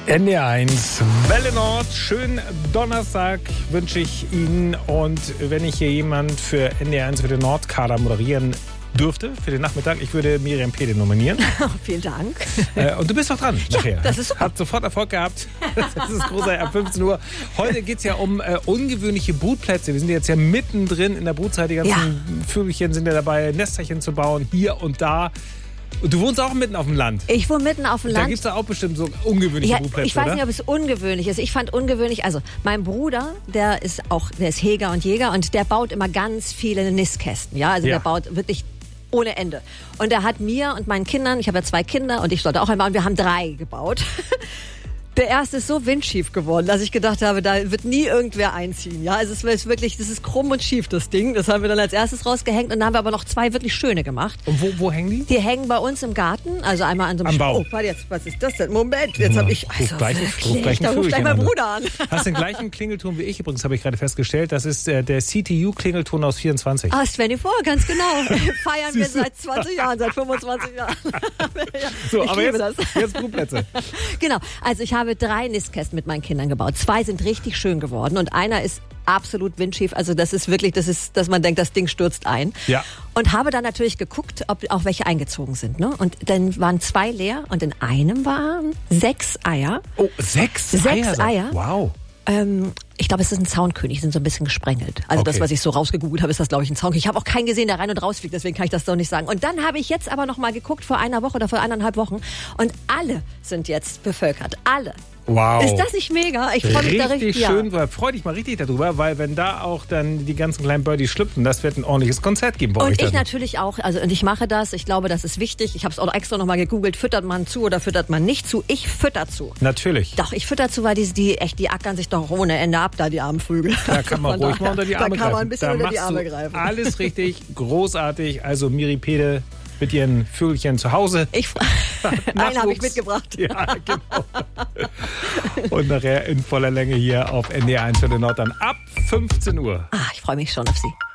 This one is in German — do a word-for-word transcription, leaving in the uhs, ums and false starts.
N D R eins, Welle Nord, schönen Donnerstag wünsche ich Ihnen. Und wenn ich hier jemand für N D R eins für den Nordkader moderieren dürfte, für den Nachmittag, ich würde Miriam Pede nominieren. Vielen Dank. Äh, und du bist doch dran nachher. Ja, das ist super. Hat sofort Erfolg gehabt. Das ist großartig ab fünfzehn Uhr. Heute geht es ja um äh, ungewöhnliche Brutplätze. Wir sind jetzt ja mittendrin in der Brutzeit. Die ganzen ja. Vögelchen sind ja dabei, Nesterchen zu bauen, hier und da. Und du wohnst auch mitten auf dem Land. Ich wohne mitten auf dem Land. Da gibt es da auch bestimmt so ungewöhnliche ja, Brutplätze, ich weiß oder? nicht, ob es ungewöhnlich ist. Ich fand ungewöhnlich, also mein Bruder, der ist auch, der ist Heger und Jäger und der baut immer ganz viele Nistkästen. Ja, also Ja. der baut wirklich ohne Ende. Und er hat mir und meinen Kindern, ich habe ja zwei Kinder und ich sollte auch einmal, und wir haben drei gebaut. Der erste ist so windschief geworden, dass ich gedacht habe, da wird nie irgendwer einziehen. Ja, also es ist wirklich, das ist krumm und schief, das Ding. Das haben wir dann als erstes rausgehängt und dann haben wir aber noch zwei wirklich schöne gemacht. Und wo, wo hängen die? Die hängen bei uns im Garten, also einmal an so einem Am Baum. Oh, warte jetzt, was ist das denn? Moment, jetzt habe ich, also Ruf gleich, wirklich, ruf gleich, ein da ruft gleich Vögelchen mein an. Bruder an. Hast den gleichen Klingelton wie ich übrigens, habe ich gerade festgestellt. Das ist äh, der C T U-Klingelton aus vierundzwanzig. Ah, vierundzwanzig, ganz genau. Feiern wir seit zwanzig Jahren, seit fünfundzwanzig Jahren. Ja, So, ich aber liebe jetzt, das. jetzt Brutplätze. Genau, also ich habe drei Nistkästen mit meinen Kindern gebaut. Zwei sind richtig schön geworden und einer ist absolut windschief. Also das ist wirklich, das ist, dass man denkt, das Ding stürzt ein. Ja. Und habe dann natürlich geguckt, ob auch welche eingezogen sind. Ne? Und dann waren zwei leer und in einem waren sechs Eier. Oh, sechs, Sechs Eier. Eier. Wow. Ähm, ich glaube, es ist ein Zaunkönig, die sind so ein bisschen gesprengelt. Also Okay. das, was ich so rausgegoogelt habe, ist das, glaube ich, ein Zaunkönig. Ich habe auch keinen gesehen, der rein und raus fliegt, deswegen kann ich das doch nicht sagen. Und dann habe ich jetzt aber noch mal geguckt, vor einer Woche oder vor eineinhalb Wochen. Und alle sind jetzt bevölkert. Alle. Wow. Ist das nicht mega? Ich freue mich da Richtig richtig. schön, ja. Freu dich mal richtig darüber, weil wenn da auch dann die ganzen kleinen Birdies schlüpfen, das wird ein ordentliches Konzert geben bei euch. Und ich dann. natürlich auch, also und ich mache das, ich glaube, das ist wichtig. Ich habe es auch extra nochmal gegoogelt, füttert man zu oder füttert man nicht zu? Ich fütter zu. Natürlich. Doch, ich fütter zu, weil die, die echt, die ackern sich doch ohne Ende ab, da die armen Vögel. Da kann man Von ruhig daher, mal unter die Arme Da kann man greifen. ein bisschen Da unter die machst Arme du greifen. alles richtig, großartig. Also Miri Pede mit ihren Vögelchen zu Hause. Ich, einen habe ich mitgebracht. Ja, genau. Und nachher in voller Länge hier auf N D R eins für den Nord dann ab fünfzehn Uhr. Ah, ich freue mich schon auf Sie.